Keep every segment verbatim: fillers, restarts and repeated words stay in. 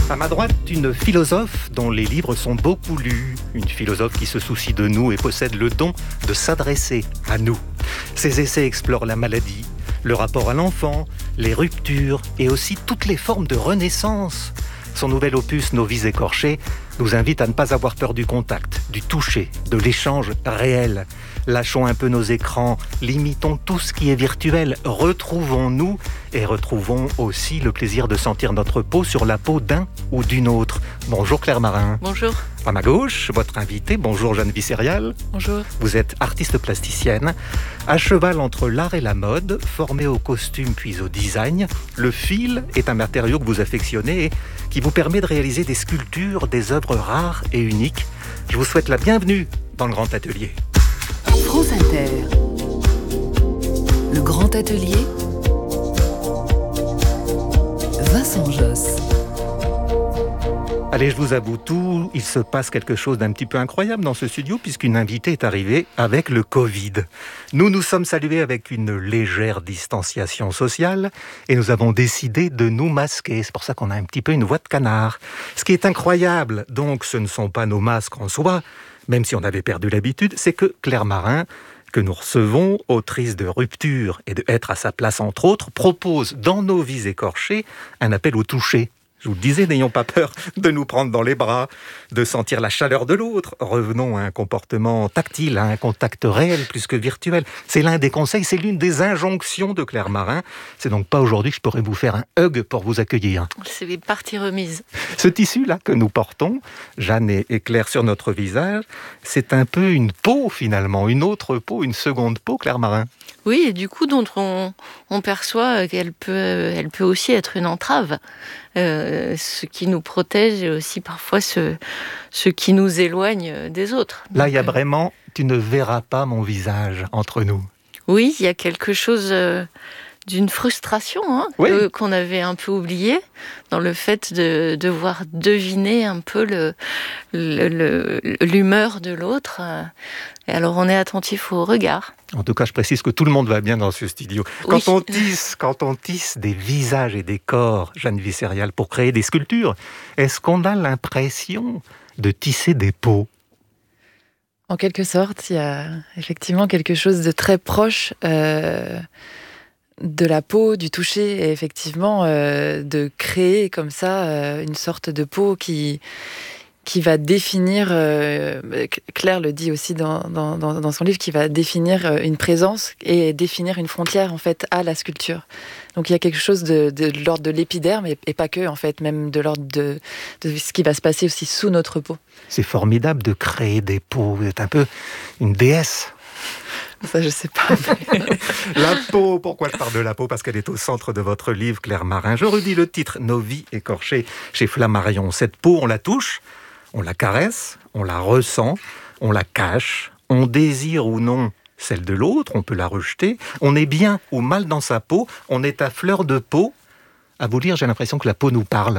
À ma droite, une philosophe dont les livres sont beaucoup lus. Une philosophe qui se soucie de nous et possède le don de s'adresser à nous. Ses essais explorent la maladie, le rapport à l'enfant, les ruptures et aussi toutes les formes de renaissance. Son nouvel opus, Nos vies écorchées, nous invite à ne pas avoir peur du contact, du toucher, de l'échange réel. Lâchons un peu nos écrans, limitons tout ce qui est virtuel, retrouvons-nous et retrouvons aussi le plaisir de sentir notre peau sur la peau d'un ou d'une autre. Bonjour Claire Marin. Bonjour. À ma gauche, votre invitée, bonjour Jeanne Visserial. Bonjour. Vous êtes artiste plasticienne, à cheval entre l'art et la mode, formée au costume puis au design. Le fil est un matériau que vous affectionnez et qui vous permet de réaliser des sculptures, des œuvres rares et uniques. Je vous souhaite la bienvenue dans le Grand Atelier. France Inter, le Grand Atelier, Vincent Josse. Allez, je vous avoue tout, il se passe quelque chose d'un petit peu incroyable dans ce studio puisqu'une invitée est arrivée avec le Covid. Nous nous sommes salués avec une légère distanciation sociale et nous avons décidé de nous masquer. C'est pour ça qu'on a un petit peu une voix de canard. Ce qui est incroyable, donc, ce ne sont pas nos masques en soi, même si on avait perdu l'habitude, c'est que Claire Marin, que nous recevons, autrice de Rupture et de Être à sa place entre autres, propose dans Nos vies écorchées un appel au toucher. Je vous le disais, n'ayons pas peur de nous prendre dans les bras, de sentir la chaleur de l'autre. Revenons à un comportement tactile, à un contact réel plus que virtuel. C'est l'un des conseils, c'est l'une des injonctions de Claire Marin. C'est donc pas aujourd'hui que je pourrais vous faire un hug pour vous accueillir. C'est les parties remises. Ce tissu-là que nous portons, Jeanne et Claire sur notre visage, c'est un peu une peau finalement, une autre peau, une seconde peau, Claire Marin. Oui, et du coup, dont on, on perçoit qu'elle peut, elle peut aussi être une entrave. Euh, ce qui nous protège et aussi parfois ce, ce qui nous éloigne des autres. Là, Donc, il y a vraiment « tu ne verras pas mon visage » entre nous. Oui, il y a quelque chose euh, d'une frustration hein, oui. euh, qu'on avait un peu oublié dans le fait de devoir deviner un peu le, le, le, l'humeur de l'autre. Et alors, on est attentif au regard. En tout cas, je précise que tout le monde va bien dans ce studio. Quand, oui. on, tisse, quand on tisse des visages et des corps, Jeanne Visserial, pour créer des sculptures, est-ce qu'on a l'impression de tisser des peaux ? En quelque sorte, il y a effectivement quelque chose de très proche euh, de la peau, du toucher, et effectivement euh, de créer comme ça euh, une sorte de peau qui... qui va définir, euh, Claire le dit aussi dans, dans, dans son livre, qui va définir une présence et définir une frontière en fait à la sculpture. Donc il y a quelque chose de, de, de l'ordre de l'épiderme et, et pas que en fait, même de l'ordre de, de ce qui va se passer aussi sous notre peau. C'est formidable de créer des peaux. Vous êtes un peu une déesse. Ça, je sais pas. La peau, pourquoi je parle de la peau ? Parce qu'elle est au centre de votre livre, Claire Marin. Je redis le titre, Nos vies écorchées, chez Flammarion. Cette peau, on la touche, on la caresse, on la ressent, on la cache, on désire ou non celle de l'autre, on peut la rejeter, on est bien ou mal dans sa peau, on est à fleur de peau. À vous lire, j'ai l'impression que la peau nous parle.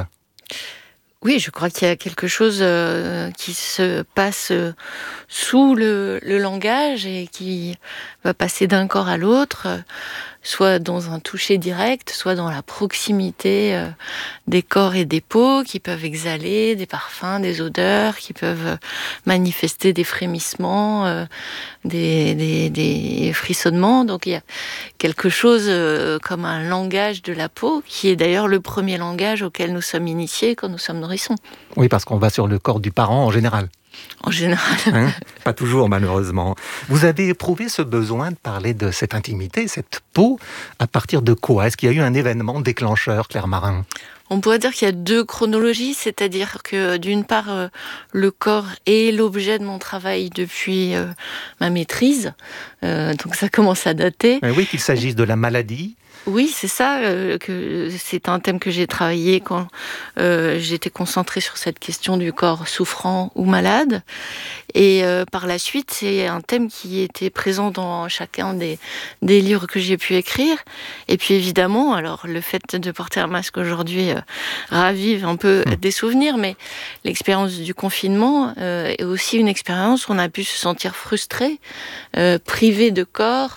Oui, je crois qu'il y a quelque chose euh, qui se passe euh, sous le, le langage et qui va passer d'un corps à l'autre, euh, soit dans un toucher direct, soit dans la proximité euh, des corps et des peaux qui peuvent exhaler des parfums, des odeurs, qui peuvent euh, manifester des frémissements, euh, des, des, des frissonnements. Donc il y a quelque chose euh, comme un langage de la peau, qui est d'ailleurs le premier langage auquel nous sommes initiés quand nous sommes nourrissons. Oui, parce qu'on va sur le corps du parent en général. En général. Hein ? Pas toujours, malheureusement. Vous avez éprouvé ce besoin de parler de cette intimité, cette peau, à partir de quoi ? Est-ce qu'il y a eu un événement déclencheur, Claire Marin ? On pourrait dire qu'il y a deux chronologies, c'est-à-dire que d'une part, euh, le corps est l'objet de mon travail depuis euh, ma maîtrise, euh, donc ça commence à dater. Oui, qu'il s'agisse de la maladie. Oui, c'est ça, euh, que c'est un thème que j'ai travaillé quand euh, j'étais concentrée sur cette question du corps souffrant ou malade. Et euh, par la suite, c'est un thème qui était présent dans chacun des, des livres que j'ai pu écrire. Et puis évidemment, alors le fait de porter un masque aujourd'hui euh, ravive un peu mmh. des souvenirs, mais l'expérience du confinement euh, est aussi une expérience où on a pu se sentir frustré, euh, privé de corps,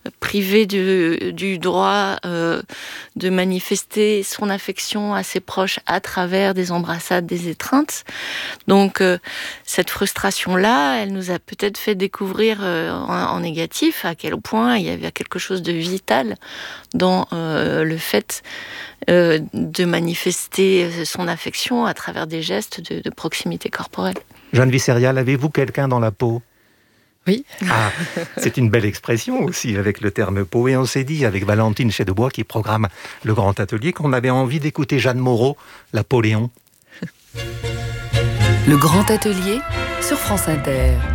privé du, du droit euh, de manifester son affection à ses proches à travers des embrassades, des étreintes. Donc euh, cette frustration-là, elle nous a peut-être fait découvrir euh, en, en négatif à quel point il y avait quelque chose de vital dans euh, le fait euh, de manifester son affection à travers des gestes de, de proximité corporelle. Jeanne Visserial, avez-vous quelqu'un dans la peau ? Oui. Ah, c'est une belle expression aussi avec le terme peau. Et on s'est dit avec Valentine Chedebois qui programme le grand atelier qu'on avait envie d'écouter Jeanne Moreau, Napoléon. Le grand atelier sur France Inter.